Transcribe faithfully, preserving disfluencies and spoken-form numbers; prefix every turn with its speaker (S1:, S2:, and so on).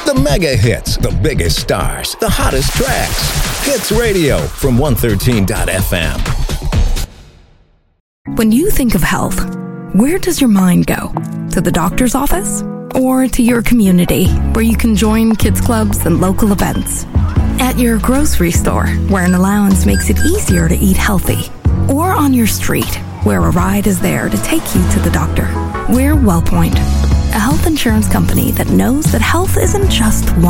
S1: The mega hits, the biggest stars, the hottest tracks. Hits Radio from one thirteen dot f m.
S2: When you think of health, where does your mind go? To the doctor's office? Or to your community, where you can join kids clubs and local events? At your grocery store, where an allowance makes it easier to eat healthy? Or on your street, where a ride is there to take you to the doctor? We're WellPoint, a health insurance company that knows that health isn't just one